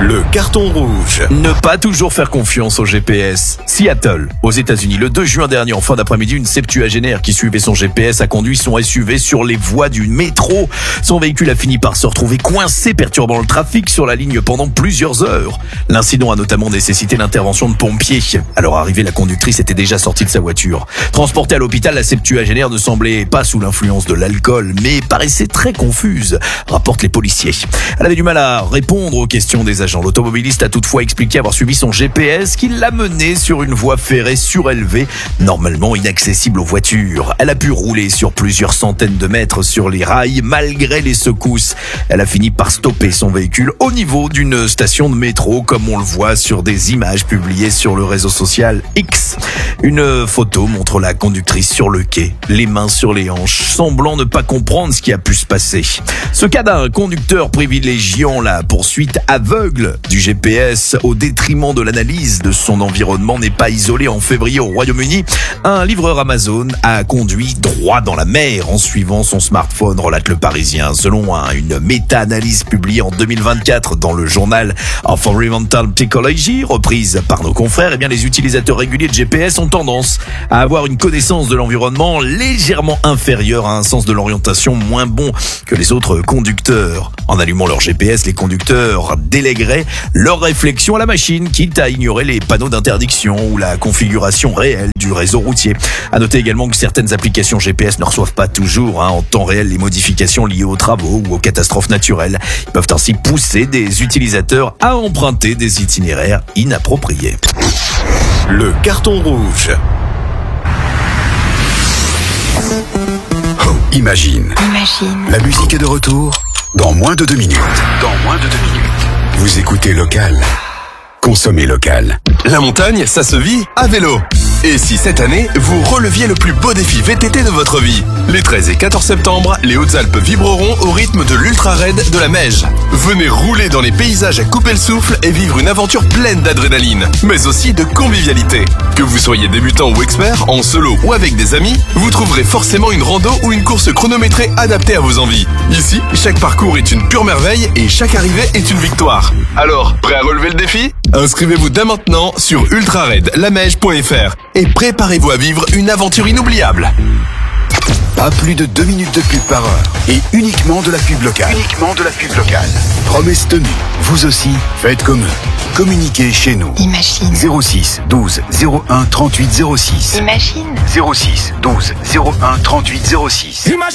Le carton rouge. Ne pas toujours faire confiance au GPS. Seattle, aux États-Unis, le 2 juin dernier, en fin d'après-midi, une septuagénaire qui suivait son GPS a conduit son SUV sur les voies du métro. Son véhicule a fini par se retrouver coincé, perturbant le trafic sur la ligne pendant plusieurs heures. L'incident a notamment nécessité l'intervention de pompiers. À leur arrivée, la conductrice était déjà sortie de sa voiture. Transportée à l'hôpital, la septuagénaire ne semblait pas sous l'influence de l'alcool, mais paraissait très confuse, rapportent les policiers. Elle avait du mal à répondre aux questions des agents. L'automobiliste a toutefois expliqué avoir suivi son GPS qui l'a mené sur une voie ferrée surélevée, normalement inaccessible aux voitures. Elle a pu rouler sur plusieurs centaines de mètres sur les rails malgré les secousses. Elle a fini par stopper son véhicule au niveau d'une station de métro, comme on le voit sur des images publiées sur le réseau social X. Une photo montre la conductrice sur le quai, les mains sur les hanches, semblant ne pas comprendre ce qui a pu se passer. Ce cas d'un conducteur privilégiant la poursuite aveugle du GPS au détriment de l'analyse de son environnement n'est pas isolé. En février au Royaume-Uni, un livreur Amazon a conduit droit dans la mer en suivant son smartphone, relate Le Parisien. Selon une méta-analyse publiée en 2024 dans le journal of Environmental Psychology, reprise par nos confrères, les utilisateurs réguliers de GPS ont tendance à avoir une connaissance de l'environnement légèrement inférieure à un sens de l'orientation moins bon que les autres conducteurs. En allumant leur GPS, les conducteurs délègueraient leur réflexion à la machine, quitte à ignorer les panneaux d'interdiction ou la configuration réelle du réseau routier. À noter également que certaines applications GPS ne reçoivent pas toujours en temps réel les modifications liées aux travaux ou aux catastrophes naturelles. Ils peuvent ainsi pousser des utilisateurs à emprunter des itinéraires inappropriés. Le carton rouge. Oh, imagine. La musique est de retour dans moins de 2 minutes. Vous écoutez Local. Consommez local. La montagne, ça se vit à vélo. Et si cette année, vous releviez le plus beau défi VTT de votre vie? Les 13 et 14 septembre, les Hautes-Alpes vibreront au rythme de l'Ultra Raid de la Meije. Venez rouler dans les paysages à couper le souffle et vivre une aventure pleine d'adrénaline, mais aussi de convivialité. Que vous soyez débutant ou expert, en solo ou avec des amis, vous trouverez forcément une rando ou une course chronométrée adaptée à vos envies. Ici, chaque parcours est une pure merveille et chaque arrivée est une victoire. Alors, prêt à relever le défi? Inscrivez-vous dès maintenant sur ultraraidlameige.fr et préparez-vous à vivre une aventure inoubliable. Pas plus de 2 minutes de pub par heure et uniquement de la pub locale. Promesse tenue. Vous aussi, faites comme eux. Communiquez chez nous. Imagine. 06 12 01 38 06. Imagine. 06 12 01 38 06.